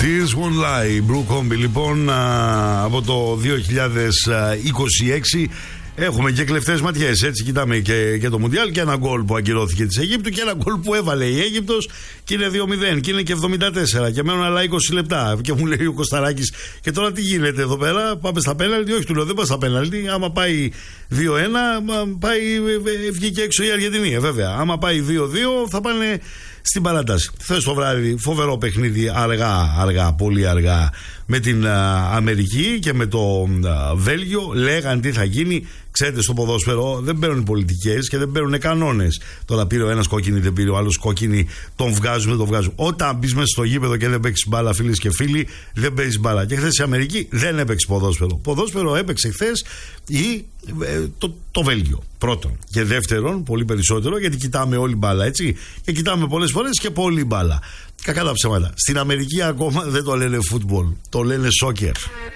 Tears Won't Lie, Blue Combi. Λοιπόν, από το 2026 έχουμε και κλεφτές ματιές. Έτσι, κοιτάμε και το Μουντιάλ και ένα γκολ που ακυρώθηκε της Αιγύπτου και ένα γκολ που έβαλε η Αίγυπτος και είναι 2-0 και είναι και 74 και μένουν άλλα 20 λεπτά. Και μου λέει ο Κωσταράκης, και τώρα τι γίνεται εδώ πέρα, πάμε στα πέναλτι? Όχι, του λέω, δεν πάει στα πέναλτι. Άμα πάει 2-1, βγήκε έξω η Αργεντινή. Βέβαια, άμα πάει 2-2, θα πάνε στην παράταση. Χθες το βράδυ, φοβερό παιχνίδι, αργά, πολύ αργά, με την Αμερική και με το Βέλγιο. Λέγαν τι θα γίνει. Ξέρετε, στο ποδόσφαιρο δεν παίρνουν πολιτικές και δεν παίρνουν κανόνες. Τώρα πήρε ο ένας κόκκινη, δεν πήρε ο άλλος κόκκινη, τον βγάζουν. Όταν μπει μέσα στο γήπεδο και δεν παίξει μπάλα, φίλες και φίλοι, δεν παίζει μπάλα. Και χθες η Αμερική δεν έπαιξε ποδόσφαιρο. Ποδόσφαιρο έπαιξε χθες το Βέλγιο. Πρώτον. Και δεύτερον, πολύ περισσότερο, γιατί κοιτάμε όλη μπάλα, έτσι. Και κοιτάμε πολλές φορές και πολύ μπάλα. Κακά τα ψέματα. Στην Αμερική ακόμα δεν το λένε football, το λένε soccer.